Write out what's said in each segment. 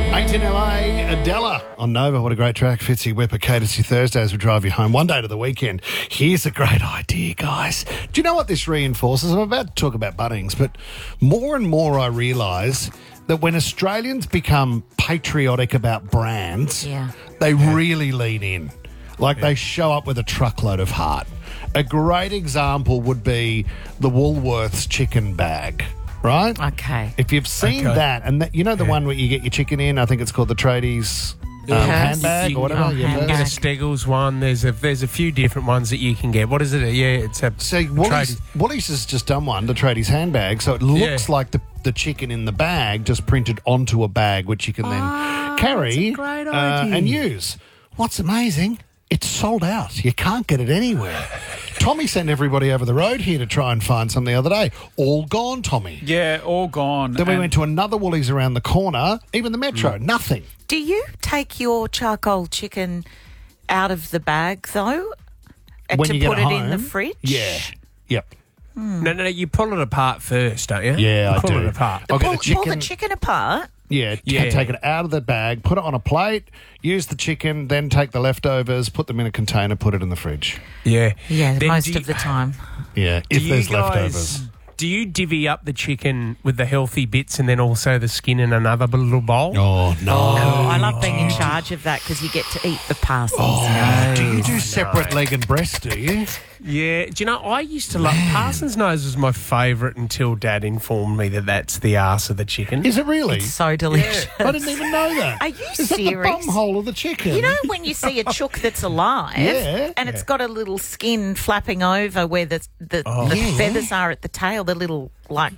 Ain't in LA, Adela on Nova. What a great track. Fitzy Whipper, courtesy Thursday as we drive you home. One day to the weekend. Here's a great idea, guys. Do you know what this reinforces? I'm about to talk about Bunnings, but more and more I realise that when Australians become patriotic about brands, they really lean in. Like they show up with a truckload of heart. A great example would be the Woolworths chicken bag. Right? Okay. If you've seen that, and that, you know the one where you get your chicken in, I think it's called the Tradies handbag or whatever. You can get a Steggles one. There's a few different ones that you can get. What is it? Yeah, it's a Woolies has just done one, the Tradies handbag, so it looks like the chicken in the bag just printed onto a bag, which you can then carry and use. What's amazing? It's sold out. You can't get it anywhere. Tommy sent everybody over the road here to try and find some the other day. All gone, Tommy. Yeah, all gone. Then we went to another Woolies around the corner, even the Metro, nothing. Do you take your charcoal chicken out of the bag, though, When to you get put it it home? in the fridge? Yeah. Yep. No, you pull it apart first, don't you? Yeah, I pull do. it apart. I'll get Pull the chicken apart? Yeah, take it out of the bag, put it on a plate, use the chicken, then take the leftovers, put them in a container, put it in the fridge. Yeah. Yeah, Then most of the time. Yeah, if there's leftovers. Do you divvy up the chicken with the healthy bits and then also the skin in another little bowl? Oh, no. I love being in charge of that because you get to eat the parsons. Do you do separate leg and breast, do you? Yeah. Do you know, I used to love... Parson's nose was my favourite until Dad informed me that that's the arse of the chicken. Is it really? It's so delicious. I didn't even know that. Are you Is that the serious? bum hole of the chicken? You know when you see a chook that's alive and it's got a little skin flapping over where the feathers are at the tail, the little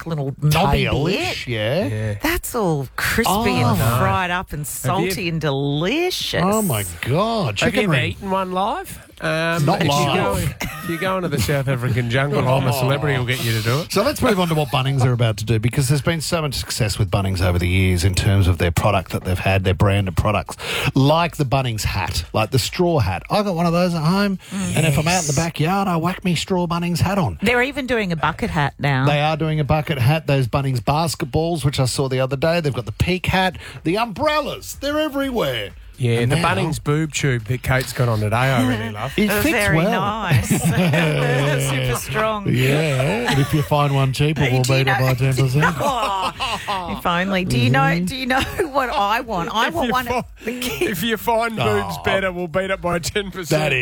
knobby tailish, bit? That's all crispy and fried up and salty and delicious. Oh, my God. Have you Chicken ever ring. eaten one live? Not live. If you go into the South African jungle, I'm a celebrity will get you to do it. So let's move on to what Bunnings are about to do, because there's been so much success with Bunnings over the years in terms of their product that they've had, their brand of products, like the Bunnings hat, like the straw hat. I got one of those at home, and if I'm out in the backyard, I whack me straw Bunnings hat on. They're even doing a bucket hat now. They are doing a bucket hat, those Bunnings basketballs, which I saw the other day. They've got the peak hat, the umbrellas. They're everywhere. Yeah, And the now- Bunnings boob tube that Kate's got on today, I really love. It fits Very well. nice. Super strong. Yeah, and if you find one cheaper, we'll beat it by 10%. Oh, if only. Do you know what I want? I want one. If you find boobs better, we'll beat it by 10%. That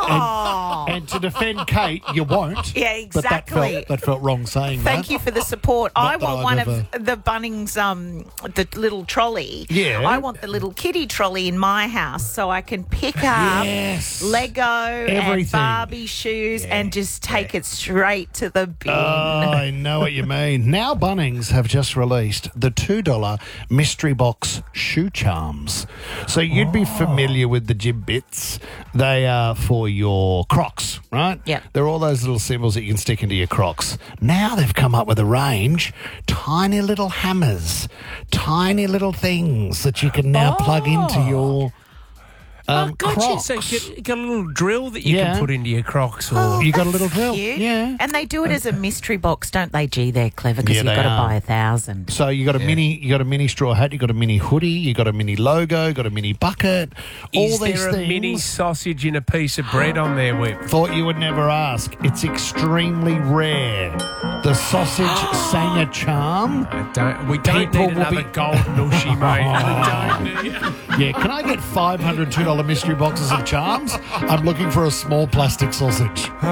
is. And to defend Kate, you won't. Yeah, exactly. But that felt wrong saying that. Thank you for the support. I Not that want I've one ever- of the Bunnings, the little trolley. Yeah. I want the little kiddie trolley in my house so I can pick up Lego and Everything. Barbie shoes and just take it straight to the bin. Oh, I know what you mean. Now Bunnings have just released the $2 mystery box shoe charms. So you'd be familiar with the Jib Bits. They are for your Crocs, right? Yeah. They're all those little symbols that you can stick into your Crocs. Now they've come up with a range, tiny little hammers, tiny little things that you can now plug into your Gotcha. Crocs. So you got a little drill that you can put into your Crocs. Or You got a little drill. Cute. Yeah. And they do it as a mystery box, don't they? Gee, they're clever because Yeah, you've they got to are. buy 1,000. So you got a mini straw hat, you got a mini hoodie, you got a mini logo, got a mini bucket, all is these there a things. mini sausage and a piece of bread on there, Whip? Thought you would never ask. It's extremely rare. The sausage Sanger charm. We don't People need will another be- golden ushy, mate. We don't need... Yeah, can I get 500 $2 mystery boxes of charms? I'm looking for a small plastic sausage.